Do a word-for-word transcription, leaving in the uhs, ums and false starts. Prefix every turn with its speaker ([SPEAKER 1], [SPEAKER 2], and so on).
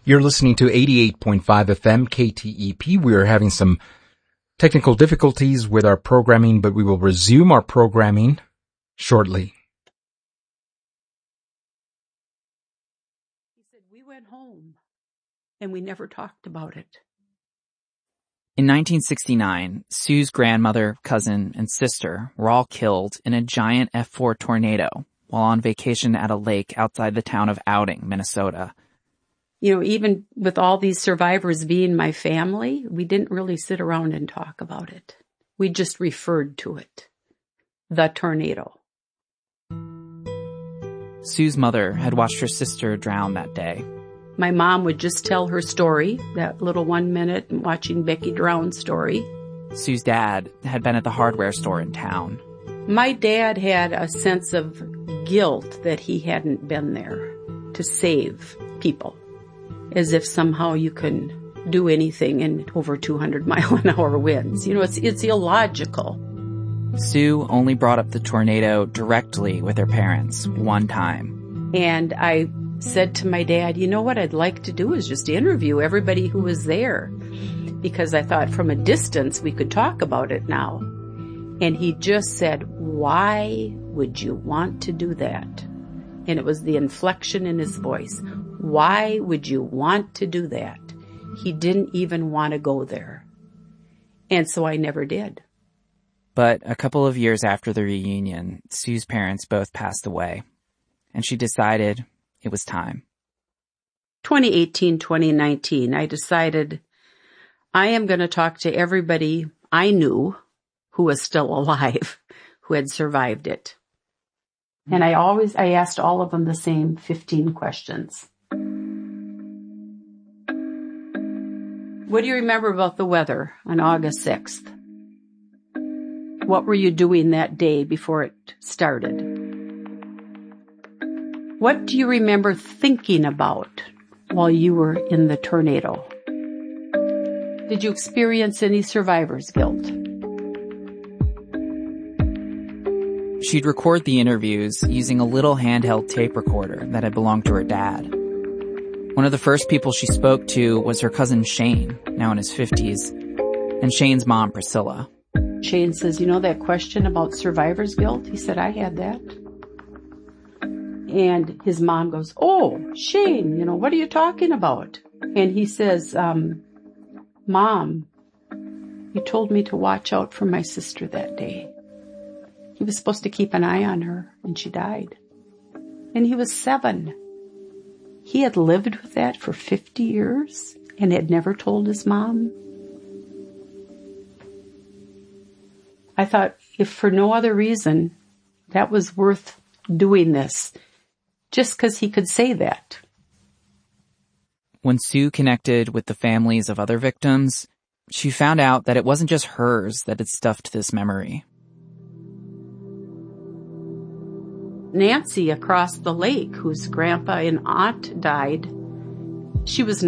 [SPEAKER 1] You're listening to eighty-eight point five F M K T E P. We are having some technical difficulties with our programming, but we will resume our programming shortly.
[SPEAKER 2] He said, we went home and we never talked about it.
[SPEAKER 3] In nineteen sixty-nine, Sue's grandmother, cousin, and sister were all killed in a giant F four tornado while on vacation at a lake outside the town of Outing, Minnesota.
[SPEAKER 2] You know, even with all these survivors being my family, we didn't really sit around and talk about it. We just referred to it. The tornado.
[SPEAKER 3] Sue's mother had watched her sister drown that day.
[SPEAKER 2] My mom would just tell her story, that little one minute watching Becky drown story.
[SPEAKER 3] Sue's dad had been at the hardware store in town.
[SPEAKER 2] My dad had a sense of guilt that he hadn't been there to save people. As if somehow you can do anything in over two hundred mile an hour winds. You know, it's it's illogical.
[SPEAKER 3] Sue only brought up the tornado directly with her parents one time.
[SPEAKER 2] And I said to my dad, you know what I'd like to do is just interview everybody who was there. Because I thought from a distance we could talk about it now. And he just said, why would you want to do that? And it was the inflection in his voice. Why would you want to do that? He didn't even want to go there. And so I never did.
[SPEAKER 3] But a couple of years after the reunion, Sue's parents both passed away. And she decided it was time.
[SPEAKER 2] twenty eighteen, twenty nineteen, I decided I am going to talk to everybody I knew who was still alive, who had survived it. And I always, I asked all of them the same fifteen questions. What do you remember about the weather on August sixth? What were you doing that day before it started? What do you remember thinking about while you were in the tornado? Did you experience any survivor's guilt?
[SPEAKER 3] She'd record the interviews using a little handheld tape recorder that had belonged to her dad. One of the first people she spoke to was her cousin Shane, now in his fifties, and Shane's mom, Priscilla.
[SPEAKER 2] Shane says, you know that question about survivor's guilt? He said, I had that. And his mom goes, oh, Shane, you know, what are you talking about? And he says, um, Mom, you told me to watch out for my sister that day. He was supposed to keep an eye on her, and she died. And he was seven. He had lived with that for fifty years and had never told his mom. I thought, if for no other reason, that was worth doing this, just because he could say that.
[SPEAKER 3] When Sue connected with the families of other victims, she found out that it wasn't just hers that had stuffed this memory.
[SPEAKER 2] Nancy across the lake, whose grandpa and aunt died, she was